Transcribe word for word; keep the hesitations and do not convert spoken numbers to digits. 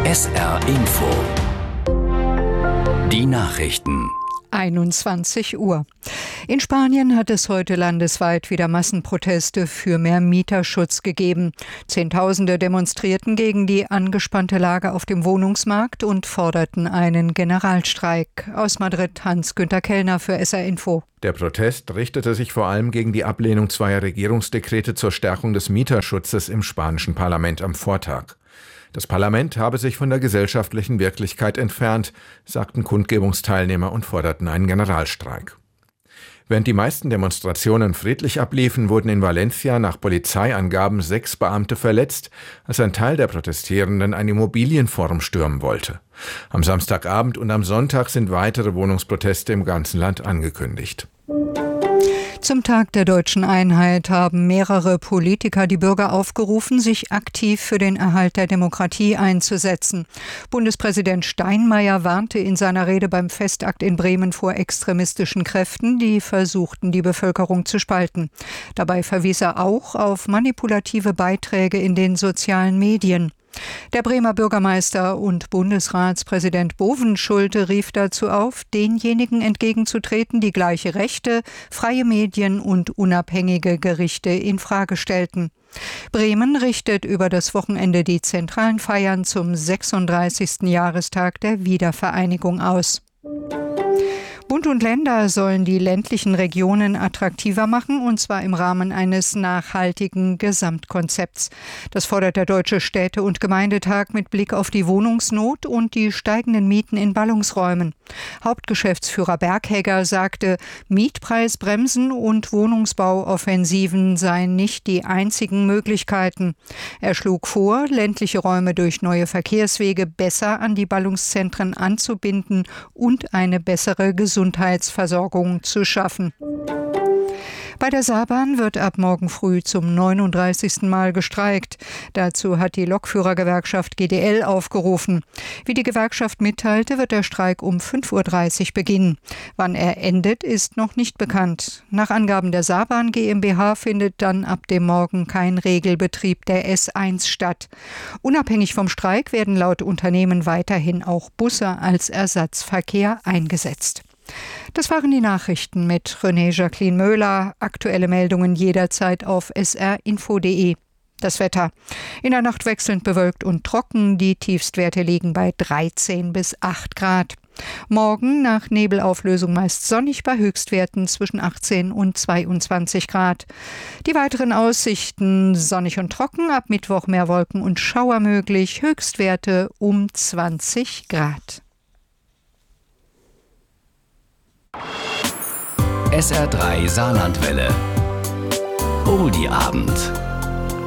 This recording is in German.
S R Info. Die Nachrichten. einundzwanzig Uhr. In Spanien hat es heute landesweit wieder Massenproteste für mehr Mieterschutz gegeben. Zehntausende demonstrierten gegen die angespannte Lage auf dem Wohnungsmarkt und forderten einen Generalstreik. Aus Madrid Hans-Günther Kellner für S R Info. Der Protest richtete sich vor allem gegen die Ablehnung zweier Regierungsdekrete zur Stärkung des Mieterschutzes im spanischen Parlament am Vortag. Das Parlament habe sich von der gesellschaftlichen Wirklichkeit entfernt, sagten Kundgebungsteilnehmer und forderten einen Generalstreik. Während die meisten Demonstrationen friedlich abliefen, wurden in Valencia nach Polizeiangaben sechs Beamte verletzt, als ein Teil der Protestierenden ein Immobilienforum stürmen wollte. Am Samstagabend und am Sonntag sind weitere Wohnungsproteste im ganzen Land angekündigt. Zum Tag der deutschen Einheit haben mehrere Politiker die Bürger aufgerufen, sich aktiv für den Erhalt der Demokratie einzusetzen. Bundespräsident Steinmeier warnte in seiner Rede beim Festakt in Bremen vor extremistischen Kräften, die versuchten, die Bevölkerung zu spalten. Dabei verwies er auch auf manipulative Beiträge in den sozialen Medien. Der Bremer Bürgermeister und Bundesratspräsident Bovenschulte rief dazu auf, denjenigen entgegenzutreten, die gleiche Rechte, freie Medien und unabhängige Gerichte in Frage stellten. Bremen richtet über das Wochenende die zentralen Feiern zum sechsunddreißigsten Jahrestag der Wiedervereinigung aus. Bund und Länder sollen die ländlichen Regionen attraktiver machen, und zwar im Rahmen eines nachhaltigen Gesamtkonzepts. Das fordert der Deutsche Städte- und Gemeindetag mit Blick auf die Wohnungsnot und die steigenden Mieten in Ballungsräumen. Hauptgeschäftsführer Berghegger sagte, Mietpreisbremsen und Wohnungsbauoffensiven seien nicht die einzigen Möglichkeiten. Er schlug vor, ländliche Räume durch neue Verkehrswege besser an die Ballungszentren anzubinden und eine bessere Gesundheit Gesundheitsversorgung zu schaffen. Bei der Saarbahn wird ab morgen früh zum neununddreißigsten Mal gestreikt. Dazu hat die Lokführergewerkschaft G D L aufgerufen. Wie die Gewerkschaft mitteilte, wird der Streik um fünf Uhr dreißig beginnen. Wann er endet, ist noch nicht bekannt. Nach Angaben der Saarbahn GmbH findet dann ab dem Morgen kein Regelbetrieb der S eins statt. Unabhängig vom Streik werden laut Unternehmen weiterhin auch Busse als Ersatzverkehr eingesetzt. Das waren die Nachrichten mit René Jacqueline Möhler. Aktuelle Meldungen jederzeit auf s r info punkt d e. Das Wetter. In der Nacht wechselnd bewölkt und trocken. Die Tiefstwerte liegen bei dreizehn bis acht Grad. Morgen nach Nebelauflösung meist sonnig bei Höchstwerten zwischen achtzehn und zweiundzwanzig Grad. Die weiteren Aussichten: sonnig und trocken, ab Mittwoch mehr Wolken und Schauer möglich, Höchstwerte um zwanzig Grad. S R drei Saarlandwelle. Oldie Abend.